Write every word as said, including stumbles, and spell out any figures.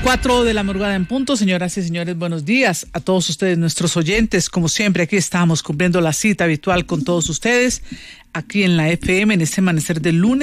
Cuatro de la madrugada en punto. Señoras y señores, buenos días a todos ustedes, nuestros oyentes. Como siempre, aquí estamos cumpliendo la cita habitual con todos ustedes, aquí en la F M, en este amanecer del lunes.